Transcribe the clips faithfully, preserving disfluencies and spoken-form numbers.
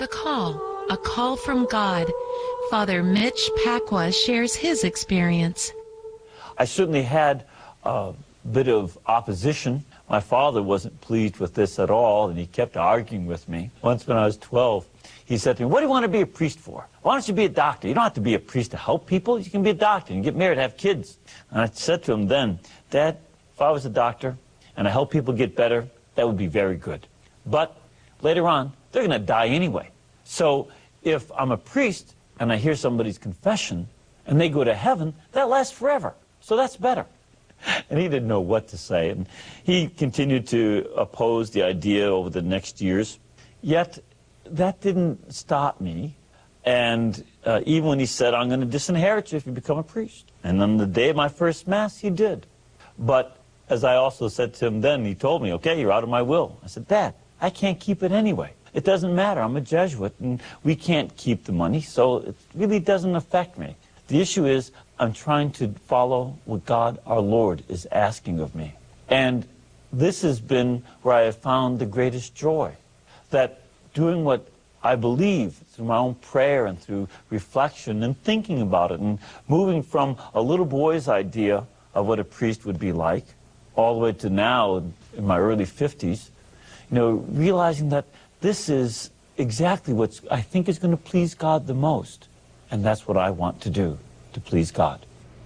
The Call, a call from God. Father Mitch Pacwa shares his experience. I certainly had a bit of opposition. My father wasn't pleased with this at all, and he kept arguing with me. Once when I was twelve, he said to me, "What do you want to be a priest for? Why don't you be a doctor? You don't have to be a priest to help people. You can be a doctor and get married, have kids." And I said to him then, "Dad, if I was a doctor and I help people get better, that would be very good. But later on, they're going to die anyway. So if I'm a priest and I hear somebody's confession and they go to heaven, that lasts forever. So that's better." And he didn't know what to say. And he continued to oppose the idea over the next years. Yet that didn't stop me. And uh, even when he said, "I'm going to disinherit you if you become a priest." And on the day of my first Mass, he did. But as I also said to him then, he told me, "Okay, you're out of my will." I said, "Dad, I can't keep it anyway. It doesn't matter. I'm a Jesuit, and we can't keep the money, so it really doesn't affect me. The issue is I'm trying to follow what God, our Lord, is asking of me." And this has been where I have found the greatest joy, that doing what I believe through my own prayer and through reflection and thinking about it and moving from a little boy's idea of what a priest would be like all the way to now in my early fifties, you know, realizing that this is exactly what I think is going to please God the most. And that's what I want to do, to please God.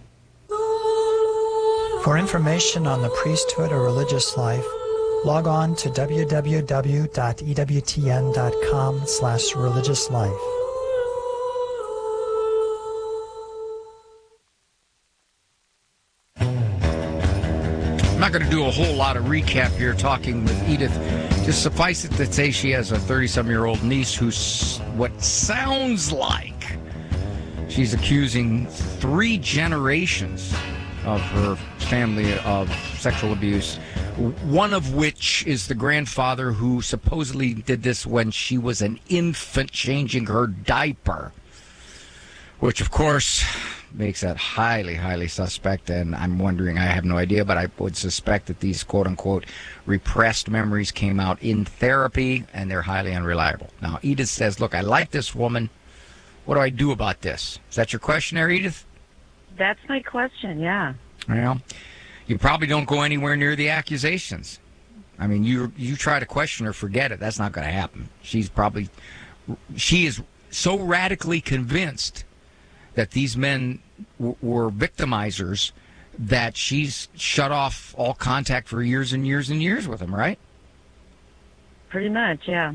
For information on the priesthood or religious life, log on to w w w dot e w t n dot com slash religious life. I'm not going to do a whole lot of recap here talking with Edith. Just suffice it to say she has a thirty-some-year-old niece who's what sounds like she's accusing three generations of her family of sexual abuse, one of which is the grandfather who supposedly did this when she was an infant changing her diaper, which, of course, makes that highly, highly suspect. And I'm wondering, I have no idea, but I would suspect that these quote-unquote repressed memories came out in therapy, and they're highly unreliable. Now, Edith says, look, I like this woman. What do I do about this? Is that your question there, Edith? That's my question, yeah. Well, you probably don't go anywhere near the accusations. I mean, you you try to question her, forget it. That's not going to happen. She's probably, she is so radically convinced that these men w- were victimizers that she's shut off all contact for years and years and years with them, right? Pretty much, yeah.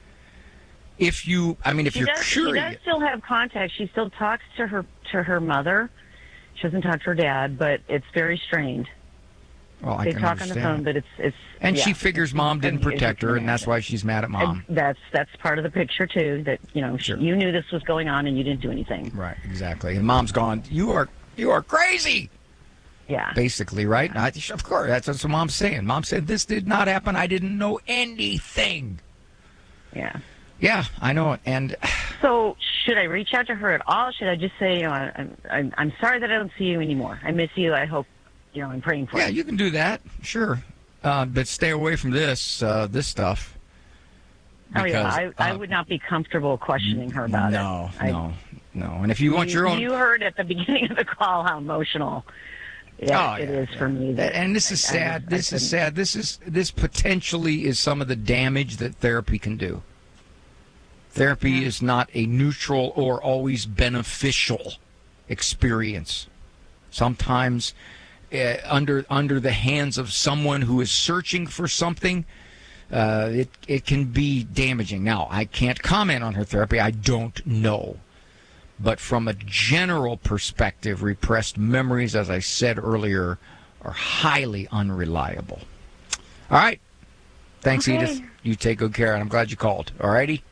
If you, I mean, if she you're does, curious. She does still have contact. She still talks to her to her mother. She doesn't talk to her dad, but it's very strained. Well, I they can talk understand. on the phone, but it's it's. And yeah. she figures mom didn't protect her, and that's why she's mad at mom. And that's that's part of the picture too. That you know, Sure. you knew this was going on, and you didn't do anything. Right, exactly. And mom's gone. You are you are crazy. Yeah. Basically, right? I, of course, that's what mom's saying. Mom said this did not happen. I didn't know anything. Yeah. Yeah, I know it. And so, should I reach out to her at all? Should I just say, you know, I'm, I'm, I'm sorry that I don't see you anymore. I miss you. I hope, you know, I'm praying for yeah, you. you can do that, sure. Uh, but stay away from this, uh, this stuff. Because, oh, yeah, I, uh, I would not be comfortable questioning her about no, it. No, no, no. And if you want you, your own... You heard at the beginning of the call how emotional yeah, oh, it yeah, is yeah. for me. That and this is I, sad. I, this I is sad. This is This potentially is some of the damage that therapy can do. Therapy is not a neutral or always beneficial experience. Sometimes uh, under under the hands of someone who is searching for something, uh, it, it can be damaging. Now, I can't comment on her therapy. I don't know. But from a general perspective, repressed memories, as I said earlier, are highly unreliable. All right. Thanks, okay. Edith. You take good care, and I'm glad you called. All righty?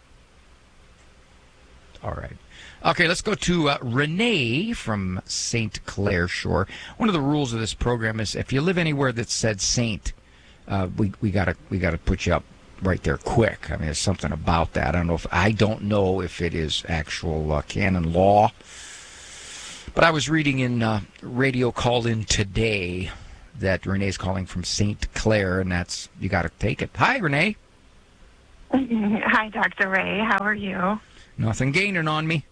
All right. Okay, let's go to uh, Renee from Saint Clair Shore. One of the rules of this program is if you live anywhere that said Saint, uh, we we gotta we gotta put you up right there quick. I mean, there's something about that. I don't know if I don't know if it is actual uh, canon law, but I was reading in uh, Radio Call In today that Renee's calling from Saint Clair, and that's you got to take it. Hi, Renee. Hi, Doctor Ray. How are you? Nothing gaining on me.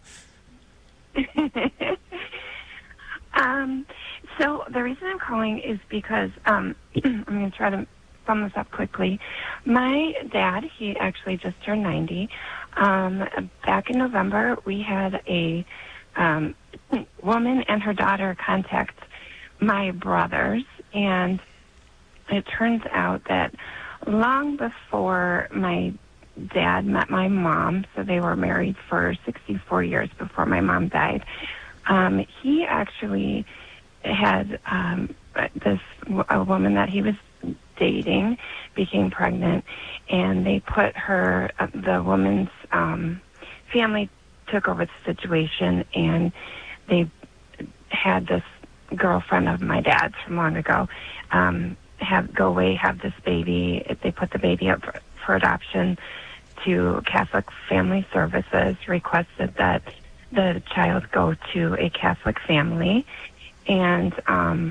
um, so the reason I'm calling is because um, I'm going to try to sum this up quickly. My dad, he actually just turned ninety. Um, back in November, we had a um, woman and her daughter contact my brothers, and it turns out that long before my dad met my mom, so they were married for sixty-four years before my mom died, um, he actually had um, this a woman that he was dating became pregnant, and they put her, uh, the woman's um, family took over the situation, and they had this girlfriend of my dad's from long ago um, have go away, have this baby. They put the baby up for, for adoption to Catholic Family Services, requested that the child go to a Catholic family. And um,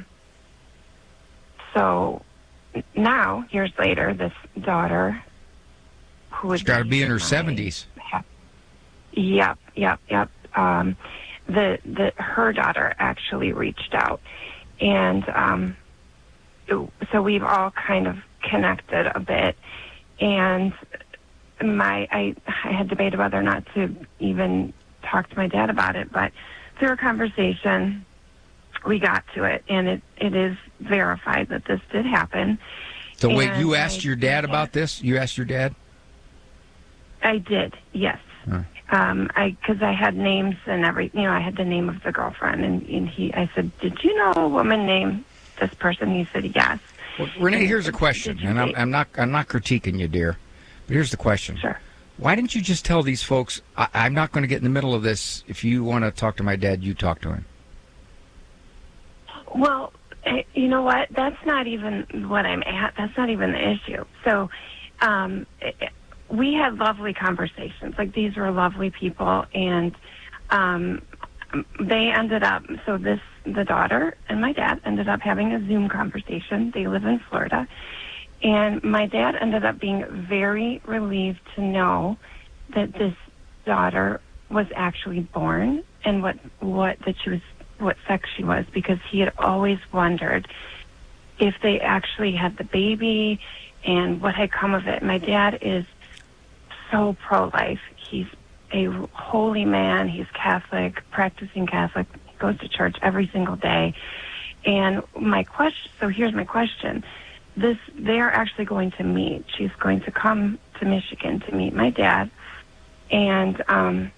so now, years later, this daughter, who would She's got to be in her my, seventies. Yep, yep, yep. Um, the the her daughter actually reached out, and um, so we've all kind of connected a bit. And my I I had debated whether or not to even talk to my dad about it, but through a conversation, we got to it, and it, it is verified that this did happen. So wait, and you asked I, your dad about this? You asked your dad? I did, yes. Huh. Um, I because I had names and every, you know, I had the name of the girlfriend, and, and he, I said, "Did you know a woman named this person?" He said, "Yes." Well, Renee, here's a question, and I'm, I'm not, I'm not critiquing you, dear, but here's the question. Sure. Why didn't you just tell these folks, I, I'm not going to get in the middle of this. If you want to talk to my dad, you talk to him. Well, you know what? That's not even what I'm at. That's not even the issue. So, um, we had lovely conversations. Like, these were lovely people, and um, they ended up, so this, the daughter and my dad ended up having a Zoom conversation. They live in Florida. And my dad ended up being very relieved to know that this daughter was actually born, and what, what, that she was, what sex she was, because he had always wondered if they actually had the baby and what had come of it. My dad is so pro-life. He's a holy man. He's Catholic, practicing Catholic. He goes to church every single day. And my question, so here's my question. This, they're actually going to meet. She's going to come to Michigan to meet my dad. And um,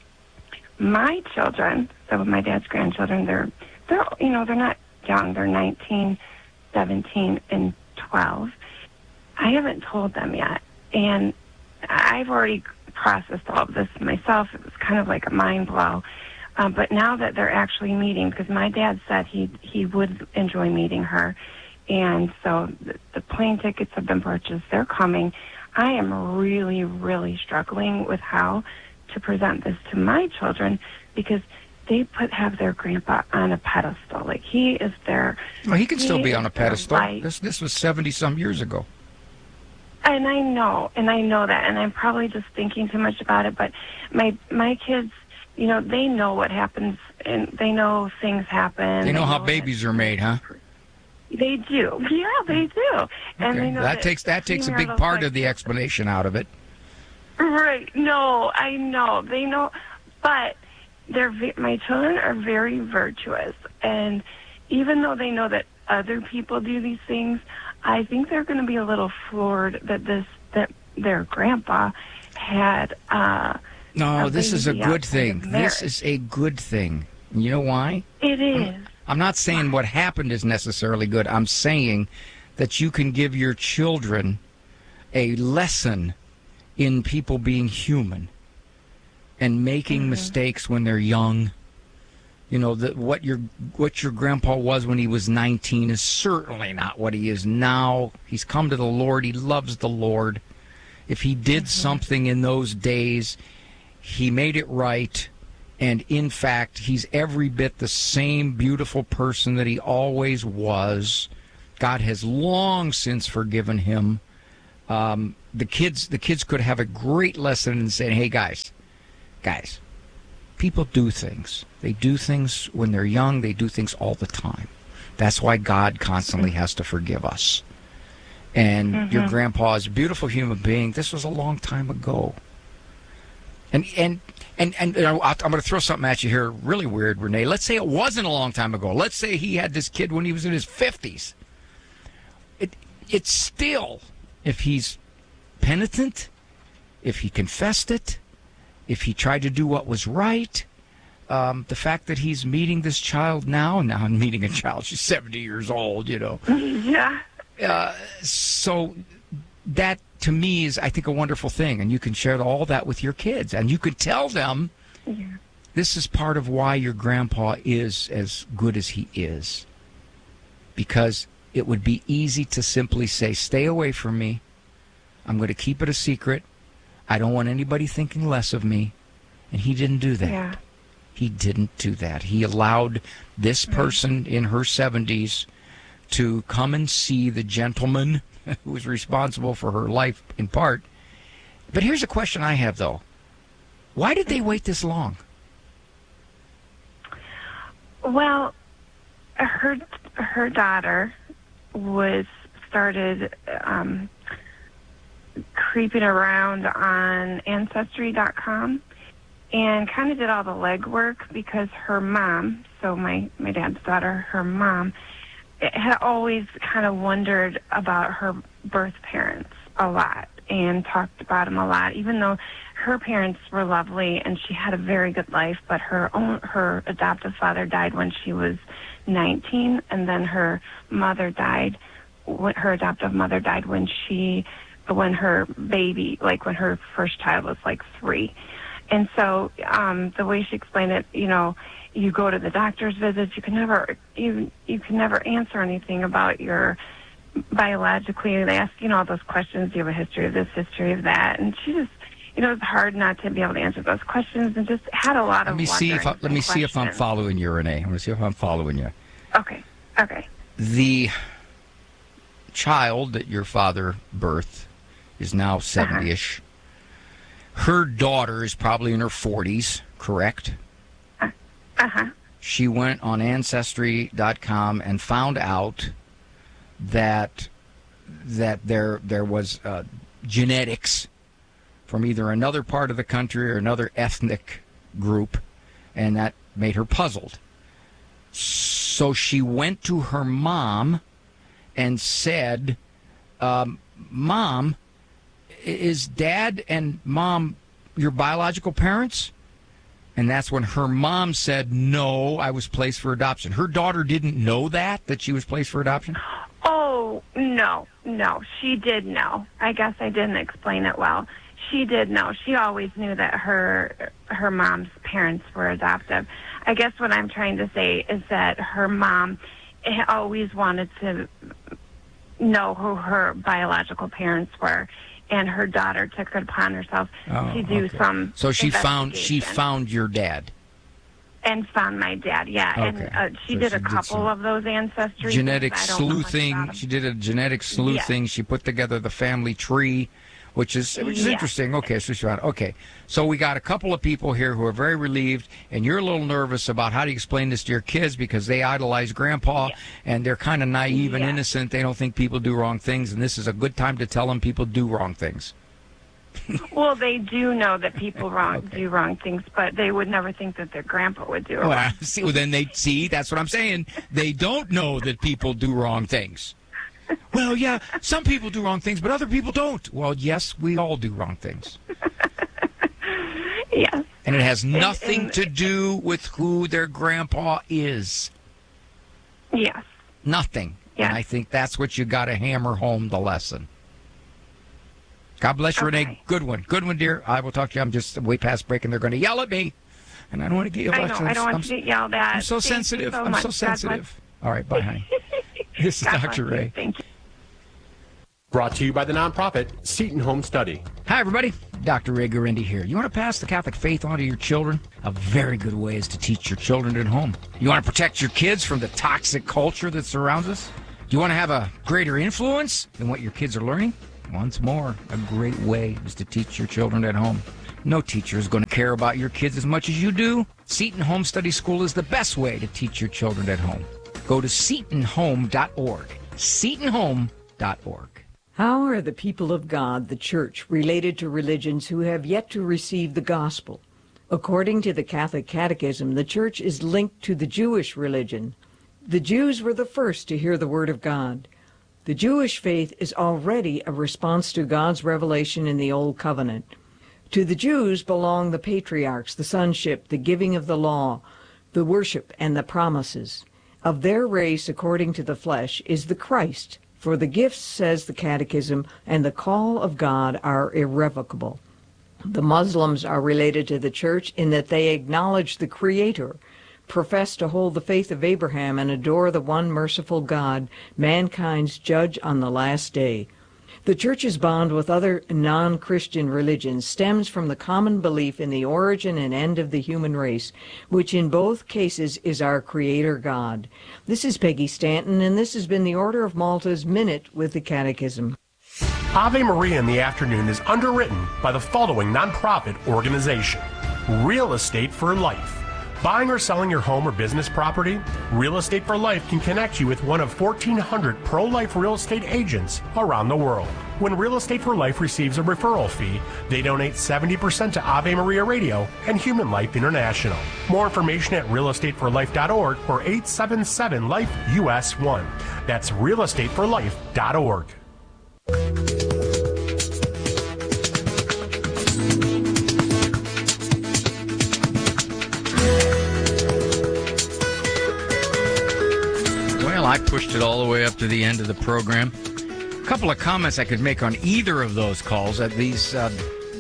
my children, some of my dad's grandchildren, they're, they're, you know, they're not young. They're nineteen, seventeen, and twelve. I haven't told them yet. And I've already processed all of this myself. It was kind of like a mind blow. Um, but now that they're actually meeting, because my dad said he he would enjoy meeting her, and so the, the plane tickets have been purchased. They're coming. I am really, really struggling with how to present this to my children, because they put have their grandpa on a pedestal. Like, he is their... Well, he can still he be on a pedestal. Light. This this was seventy-some years ago. And I know, and I know that, and I'm probably just thinking too much about it, but my my kids, you know, they know what happens, and they know things happen. They know, they how know babies are made, huh? They do. Yeah, they do. And Okay. they know that, that takes that takes a big premarital part sex- of the explanation out of it. Right. No, I know. They know, but they're ve- my children are very virtuous, and even though they know that other people do these things, I think they're going to be a little floored that this that their grandpa had. Uh, No, a this is a baby good outside thing. of This marriage. is a good thing. You know why? It is. I'm not saying what happened is necessarily good. I'm saying that you can give your children a lesson in people being human and making Mm-hmm. mistakes when they're young. You know, that what your what your grandpa was when he was nineteen is certainly not what he is now. He's come to the Lord. He loves the Lord. If he did Mm-hmm. something in those days, he made it right. And in fact, he's every bit the same beautiful person that he always was. God has long since forgiven him. Um, the kids the kids could have a great lesson in saying, hey, guys, guys, people do things. They do things when they're young. They do things all the time. That's why God constantly has to forgive us. And mm-hmm. your grandpa is a beautiful human being. This was a long time ago. And and and and you know, I'm going to throw something at you here, really weird, Renee. Let's say it wasn't a long time ago. Let's say he had this kid when he was in his fifties. It it's still, if he's penitent, if he confessed it, if he tried to do what was right. Um, the fact that he's meeting this child now, now I'm meeting a child, she's seventy years old, you know. Yeah. Uh, so that, to me, is, I think, a wonderful thing. And you can share all that with your kids. And you could tell them, yeah. This is part of why your grandpa is as good as he is. Because it would be easy to simply say, stay away from me. I'm going to keep it a secret. I don't want anybody thinking less of me. And he didn't do that. Yeah. He didn't do that. He allowed this person in her seventies to come and see the gentleman who was responsible for her life in part. But here's a question I have, though. Why did they wait this long? Well, her her daughter was started um, creeping around on Ancestry dot com. And kind of did all the legwork because her mom, so my, my dad's daughter, her mom, had always kind of wondered about her birth parents a lot and talked about them a lot, even though her parents were lovely and she had a very good life, but her own, her adoptive father died when she was nineteen, and then her mother died, her adoptive mother died when she, when her baby, like when her first child was like three. And so um, the way she explained it, you know, you go to the doctor's visits, you can never you you can never answer anything about your biologically. They ask, you know, all those questions. Do you have a history of this, history of that? And she just, you know, it's hard not to be able to answer those questions, and just had a lot of. Let me see if I, let me questions. see if I'm following you, Renee. I want to see if I'm following you. Okay. Okay. The child that your father birthed is now seventy-ish. Uh-huh. Her daughter is probably in her forties, correct? Uh, uh-huh. She went on Ancestry dot com and found out that that there there was uh, genetics from either another part of the country or another ethnic group, and that made her puzzled. So she went to her mom and said, um, Mom, is Dad and Mom your biological parents? And that's when her mom said, no, I was placed for adoption. Her daughter didn't know that, that she was placed for adoption? Oh, no, no. She did know. I guess I didn't explain it well. She did know. She always knew that her her mom's parents were adoptive. I guess what I'm trying to say is that her mom always wanted to know who her biological parents were. And her daughter took it upon herself oh, to do okay. some. So she found she found your dad. And found my dad, yeah. Okay. And uh, she so did she a couple did of those ancestry genetic sleuthing. She did a genetic sleuthing. Yes. She put together the family tree, which is which is yes. interesting. Okay, so she found okay. So we got a couple of people here who are very relieved, and you're a little nervous about how to explain this to your kids because they idolize Grandpa, yes. and they're kind of naive and yes. innocent. They don't think people do wrong things, and this is a good time to tell them people do wrong things. Well, they do know that people wrong okay. do wrong things, but they would never think that their grandpa would do it. Well, see, well, then they see. That's what I'm saying. They don't know that people do wrong things. Well, yeah, some people do wrong things, but other people don't. Well, yes, we all do wrong things. Yes. And it has nothing and, and, to do with who their grandpa is. Yes. Nothing. Yes. And I think that's what you got to hammer home the lesson. God bless you, okay. Renee. Good one. Good one, dear. I will talk to you. I'm just way past break, and they're going to yell at me. And I don't want to get yelled at. I know. I don't want I'm, to get yelled at. I'm so Thank sensitive. So I'm much. so sensitive. All right. Bye, honey. This is God Doctor Ray. Thank you. Brought to you by the nonprofit Seton Home Study. Hi, everybody. Doctor Ray Guarendi here. You want to pass the Catholic faith on to your children? A very good way is to teach your children at home. You want to protect your kids from the toxic culture that surrounds us? Do you want to have a greater influence than what your kids are learning? once more, a great way is to teach your children at home. No teacher is going to care about your kids as much as you do. Seton Home Study School is the best way to teach your children at home. Go to seton home dot org. seton home dot org. How are the people of God, the church, related to religions who have yet to receive the gospel? According to the Catholic Catechism, the church is linked to the Jewish religion. The Jews were the first to hear the word of God. The Jewish faith is already a response to God's revelation in the Old Covenant. To the Jews belong the patriarchs, the sonship, the giving of the law, the worship, and the promises. Of their race, according to the flesh, is the Christ. For the gifts, says the Catechism, and the call of God are irrevocable. The Muslims are related to the church in that they acknowledge the Creator, profess to hold the faith of Abraham, and adore the one merciful God, mankind's judge on the last day. The church's bond with other non-Christian religions stems from the common belief in the origin and end of the human race, which in both cases is our Creator God. This is Peggy Stanton, and this has been the Order of Malta's Minute with the Catechism. Ave Maria in the Afternoon is underwritten by the following nonprofit organization: Real Estate for Life. Buying or selling your home or business property? Real Estate for Life can connect you with one of fourteen hundred pro-life real estate agents around the world. When Real Estate for Life receives a referral fee, they donate seventy percent to Ave Maria Radio and Human Life International. More information at real estate for life dot org or eight seven seven life U S one. That's real estate for life dot org. Well, I pushed it all the way up to the end of the program. A couple of comments I could make on either of those calls at these uh,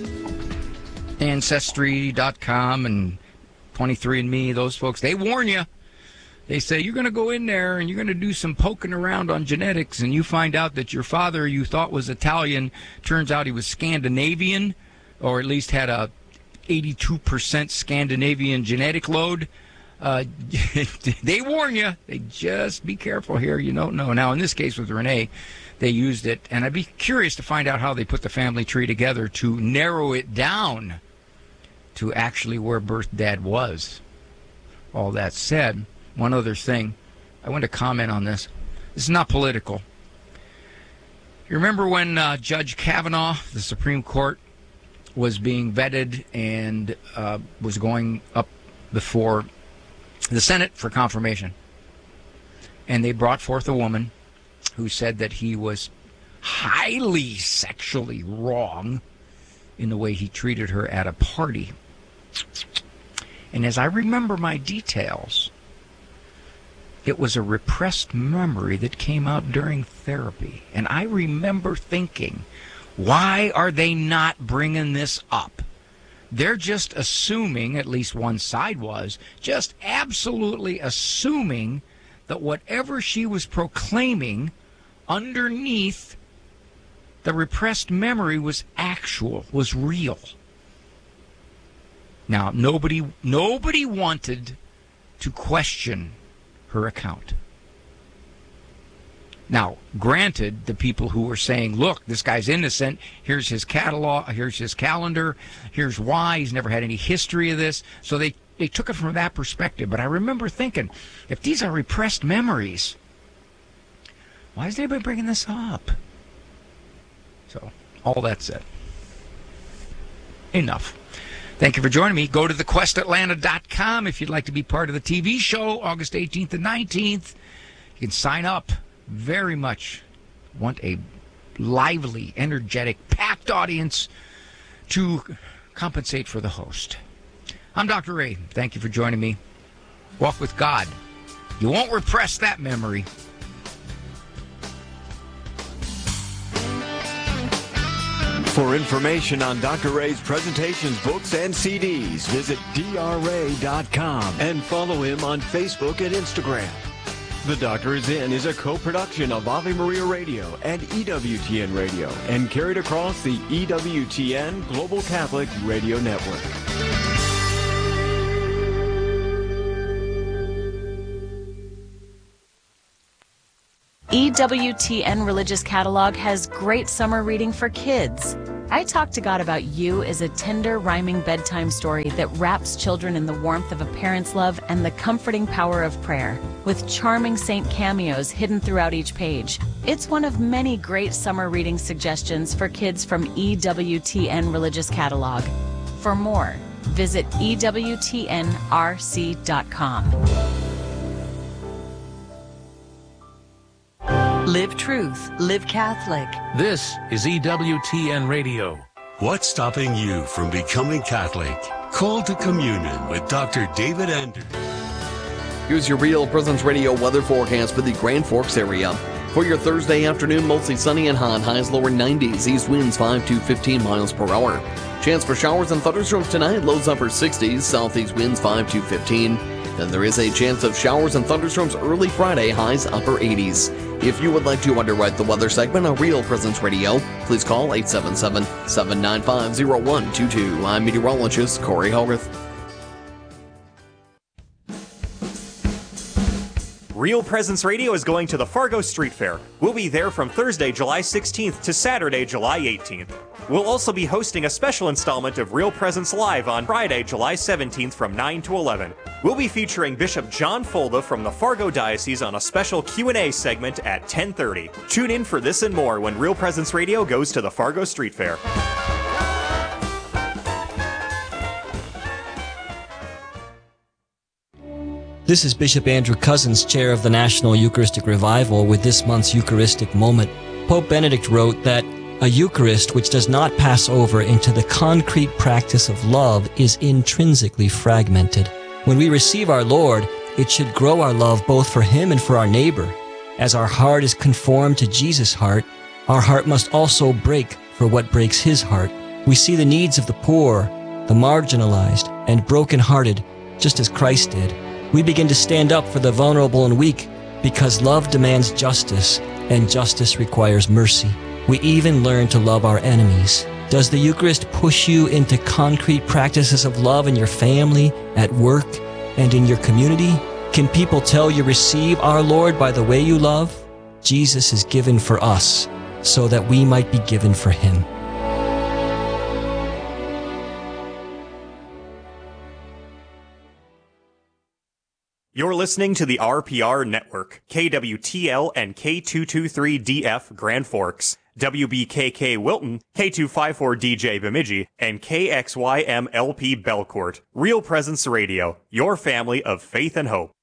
Ancestry dot com and twenty-three and me, those folks, they warn you. They say you're going to go in there and you're going to do some poking around on genetics, and you find out that your father you thought was Italian turns out he was Scandinavian, or at least had a eighty-two percent Scandinavian genetic load. Uh, they warn you. They just be careful here. You don't know. Now, in this case with Renee, they used it, and I'd be curious to find out how they put the family tree together to narrow it down to actually where birth dad was. All that said, one other thing, I want to comment on this. This is not political. You remember when uh, Judge Kavanaugh, the Supreme Court, was being vetted and uh, was going up before the Senate for confirmation? And they brought forth a woman who said that he was highly sexually wrong in the way he treated her at a party. And as I remember my details, it was a repressed memory that came out during therapy. And I remember thinking, why are they not bringing this up? They're just assuming, at least one side was, just absolutely assuming that whatever she was proclaiming underneath the repressed memory was actual, was real. Now, nobody, nobody wanted to question her account. Now, granted, the people who were saying, look, this guy's innocent, here's his catalog, here's his calendar, here's why, he's never had any history of this, so they, they took it from that perspective. But I remember thinking, if these are repressed memories, why is anybody bringing this up? So, all that said, enough. Thank you for joining me. Go to the quest atlanta dot com if you'd like to be part of the T V show, August eighteenth and nineteenth. You can sign up. Very much want a lively, energetic, packed audience to compensate for the host. I'm Doctor Ray. Thank you for joining me. Walk with God. You won't repress that memory. For information on Doctor Ray's presentations, books, and C Ds, visit D R ray dot com and follow him on Facebook and Instagram. The Doctor Is In is a co-production of Ave Maria Radio and E W T N Radio and carried across the E W T N Global Catholic Radio Network. E W T N Religious Catalog has great summer reading for kids. I Talk to God About You is a tender, rhyming bedtime story that wraps children in the warmth of a parent's love and the comforting power of prayer, with charming saint cameos hidden throughout each page. It's one of many great summer reading suggestions for kids from E W T N Religious Catalog. For more, visit E W T N R C dot com. Live Truth, Live Catholic. This is E W T N Radio. What's stopping you from becoming Catholic? Call to Communion with Doctor David Anders. Here's your Real Presence Radio weather forecast for the Grand Forks area. For your Thursday afternoon, mostly sunny and hot, highs lower nineties, east winds five to fifteen miles per hour. Chance for showers and thunderstorms tonight, lows upper sixties, southeast winds five to fifteen. Then there is a chance of showers and thunderstorms early Friday, highs upper eighties. If you would like to underwrite the weather segment on Real Presence Radio, please call eight seven seven, seven nine five, zero one two two. I'm meteorologist Corey Hogarth. Real Presence Radio is going to the Fargo Street Fair. We'll be there from Thursday, July sixteenth to Saturday, July eighteenth. We'll also be hosting a special installment of Real Presence Live on Friday, July seventeenth from nine to eleven. We'll be featuring Bishop John Folda from the Fargo Diocese on a special Q and A segment at ten thirty. Tune in for this and more when Real Presence Radio goes to the Fargo Street Fair. This is Bishop Andrew Cousins, chair of the National Eucharistic Revival, with this month's Eucharistic Moment. Pope Benedict wrote that a Eucharist which does not pass over into the concrete practice of love is intrinsically fragmented. When we receive our Lord, it should grow our love both for Him and for our neighbor. As our heart is conformed to Jesus' heart, our heart must also break for what breaks His heart. We see the needs of the poor, the marginalized, and broken-hearted, just as Christ did. We begin to stand up for the vulnerable and weak because love demands justice, and justice requires mercy. We even learn to love our enemies. Does the Eucharist push you into concrete practices of love in your family, at work, and in your community? Can people tell you receive our Lord by the way you love? Jesus is given for us so that we might be given for Him. You're listening to the R P R Network, K W T L and K two twenty-three D F Grand Forks, W B K K Wilton, K two fifty-four D J Bemidji, and K X Y M L P Belcourt. Real Presence Radio, your family of faith and hope.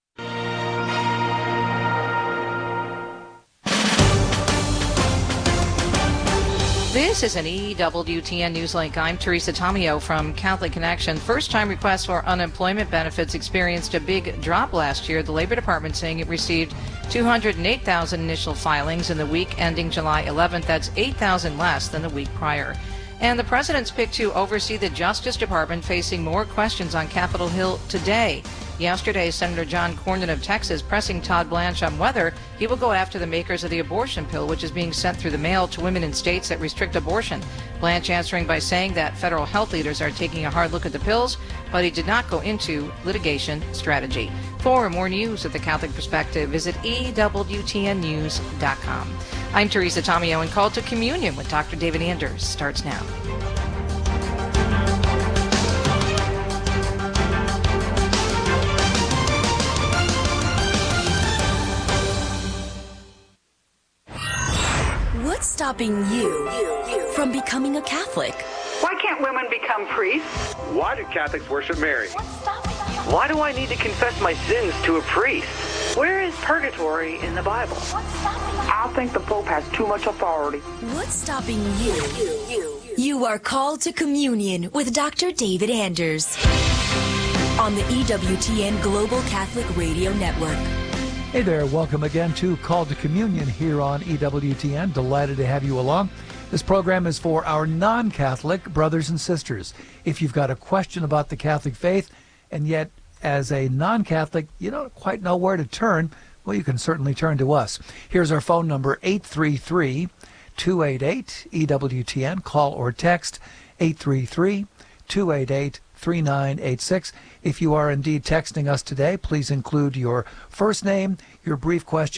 This is an E W T N Newslink. I'm Teresa Tomeo from Catholic Connection. First-time requests for unemployment benefits experienced a big drop last year. The Labor Department saying it received two hundred eight thousand initial filings in the week ending July eleventh. That's eight thousand less than the week prior. And the president's picked to oversee the Justice Department, facing more questions on Capitol Hill today. Yesterday, Senator John Cornyn of Texas pressing Todd Blanche on whether he will go after the makers of the abortion pill, which is being sent through the mail to women in states that restrict abortion. Blanche answering by saying that federal health leaders are taking a hard look at the pills, but he did not go into litigation strategy. For more news of the Catholic Perspective, visit E W T N news dot com. I'm Teresa Tomeo, and Call to Communion with Doctor David Anders starts now. What's stopping you from becoming a Catholic? Why can't women become priests? Why do Catholics worship Mary? What's stopping you? Why do I need to confess my sins to a priest? Where is purgatory in the Bible? What's stopping you? I think the Pope has too much authority. What's stopping you? You, you, you are called to communion with Doctor David Anders on the E W T N Global Catholic Radio Network. Hey there, welcome again to Call to Communion here on E W T N. Delighted to have you along. This program is for our non-Catholic brothers and sisters. If you've got a question about the Catholic faith, and yet as a non-Catholic you don't quite know where to turn, well, you can certainly turn to us. Here's our phone number, eight three three, two eight eight, E W T N. Call or text eight three three, two eight eight, three nine eight six. If you are indeed texting us today, please include your first name, your brief question,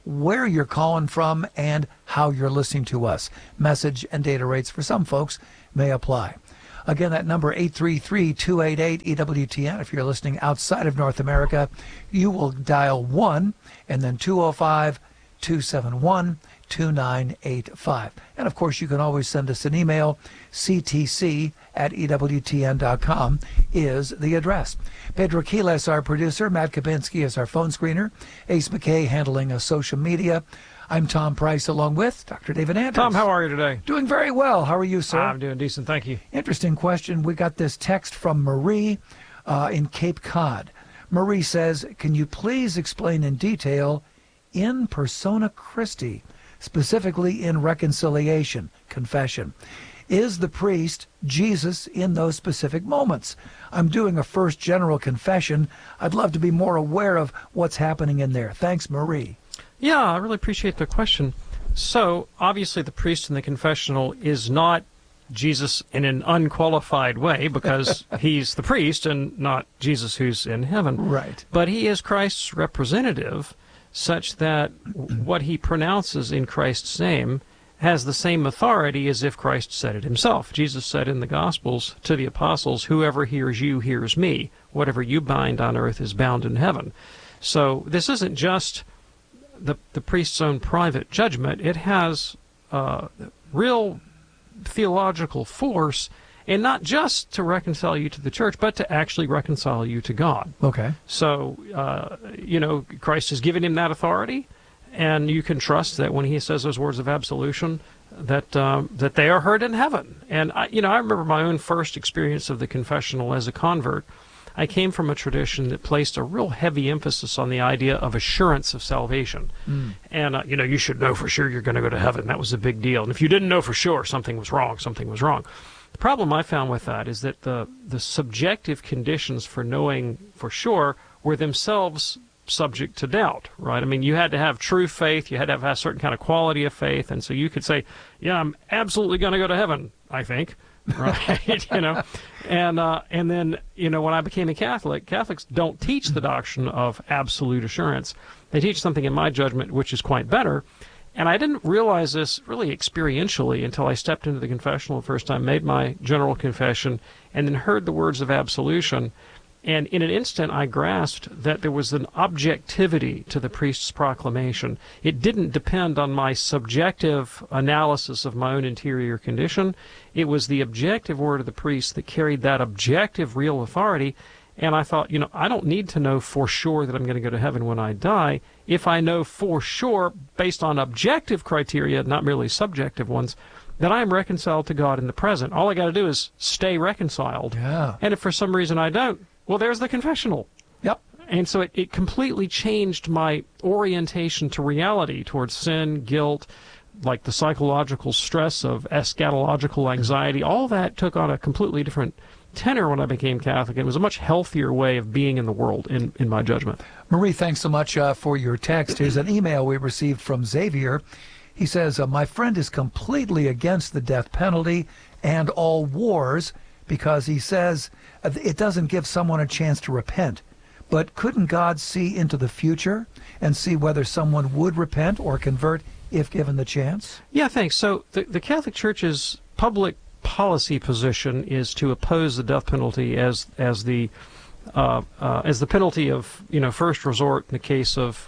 where you're calling from, and how you're listening to us. Message and data rates for some folks may apply. Again, that number, eight three three, two eight eight, E W T N. If you're listening outside of North America, you will dial one and then two oh five, two seven one, two nine eight five. And, of course, you can always send us an email. C T C at E W T N dot com is the address. Pedro Quiles, our producer. Matt Kabinski is our phone screener. Ace McKay handling uh, social media. I'm Tom Price, along with Doctor David Anders. Tom, how are you today? Doing very well. How are you, sir? I'm doing decent, thank you. Interesting question. We got this text from Marie uh, in Cape Cod. Marie says, can you please explain in detail in persona Christi, specifically in reconciliation, confession? Is the priest Jesus in those specific moments? I'm doing a first general confession. I'd love to be more aware of what's happening in there. Thanks, Marie. Yeah, I really appreciate the question. So, obviously, the priest in the confessional is not Jesus in an unqualified way because he's the priest and not Jesus who's in heaven. Right. But he is Christ's representative such that what he pronounces in Christ's name has the same authority as if Christ said it himself. Jesus said in the Gospels to the apostles, whoever hears you hears me. Whatever you bind on earth is bound in heaven. So this isn't just the, the priest's own private judgment. It has uh, real theological force, and not just to reconcile you to the church, but to actually reconcile you to God. Okay. So, uh, you know, Christ has given him that authority, and you can trust that when he says those words of absolution, that um, that they are heard in heaven. And, I, you know, I remember my own first experience of the confessional as a convert. I came from a tradition that placed a real heavy emphasis on the idea of assurance of salvation. Mm. And, uh, you know, you should know for sure you're going to go to heaven. That was a big deal. And if you didn't know for sure, something was wrong, something was wrong. The problem I found with that is that the, the subjective conditions for knowing for sure were themselves subject to doubt, right? I mean, you had to have true faith, you had to have a certain kind of quality of faith, and so you could say, yeah, I'm absolutely going to go to heaven, I think, right? you know, and uh, and then, you know, when I became a Catholic, Catholics don't teach the doctrine of absolute assurance. They teach something, in my judgment, which is quite better. And I didn't realize this really experientially until I stepped into the confessional the first time, made my general confession, and then heard the words of absolution. And in an instant, I grasped that there was an objectivity to the priest's proclamation. It didn't depend on my subjective analysis of my own interior condition. It was the objective word of the priest that carried that objective real authority. And I thought, you know, I don't need to know for sure that I'm going to go to heaven when I die. If I know for sure, based on objective criteria, not merely subjective ones, that I am reconciled to God in the present. All I got to do is stay reconciled. Yeah. And if for some reason I don't, well, there's the confessional. Yep. And so it, it completely changed my orientation to reality, towards sin, guilt, like the psychological stress of eschatological anxiety. All that took on a completely different tenor when I became Catholic. It was a much healthier way of being in the world, in, in my judgment. Marie, thanks so much uh, for your text. Here's an email we received from Xavier. He says, uh, my friend is completely against the death penalty and all wars because he says it doesn't give someone a chance to repent. But couldn't God see into the future and see whether someone would repent or convert if given the chance? Yeah, thanks. So the, the Catholic Church's public policy position is to oppose the death penalty as as the uh, uh, as the penalty of, you know, first resort in the case of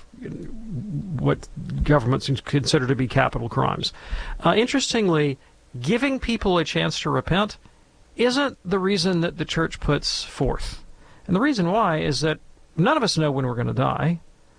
what governments consider to be capital crimes. Uh, interestingly, giving people a chance to repent isn't the reason that the Church puts forth. And the reason why is that none of us know when we're going to die.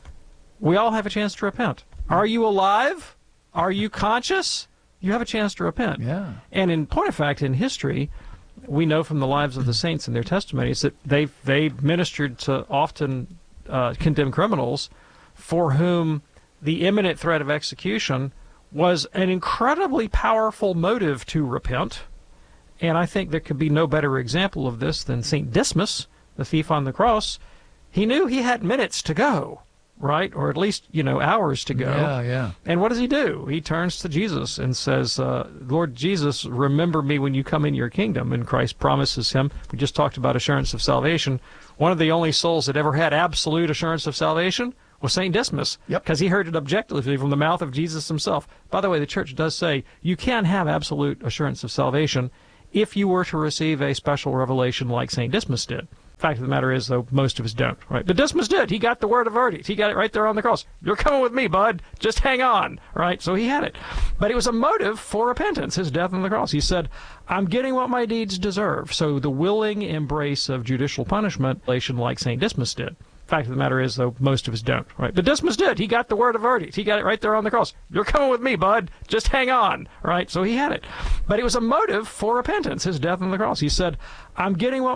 We all have a chance to repent. Are you alive? Are you conscious? You have a chance to repent. Yeah. And in point of fact, in history, we know from the lives of the saints and their testimonies that they they ministered to often uh, condemned criminals for whom the imminent threat of execution was an incredibly powerful motive to repent. And I think there could be no better example of this than Saint Dismas, the thief on the cross. He knew he had minutes to go, right? Or at least, you know, hours to go. Yeah, yeah. And what does he do? He turns to Jesus and says, uh, Lord Jesus, remember me when you come in your kingdom. And Christ promises him. We just talked about assurance of salvation. One of the only souls that ever had absolute assurance of salvation was Saint Dismas, because he heard it objectively from the mouth of Jesus himself. By the way, the church does say you can have absolute assurance of salvation if you were to receive a special revelation like Saint Dismas did. Fact of the matter is, though, most of us don't, right? But Dismas did. He got the word of verdict. He got it right there on the cross. You're coming with me, bud. Just hang on, right? So he had it. But it was a motive for repentance, his death on the cross. He said, I'm getting what my deeds deserve. So the willing embrace of judicial punishment, like Saint Dismas did. Fact of the matter is, though, most of us don't, right? But Dismas did. He got the word of verdict. He got it right there on the cross. You're coming with me, bud. Just hang on, right? So he had it. But it was a motive for repentance, his death on the cross. He said, I'm getting what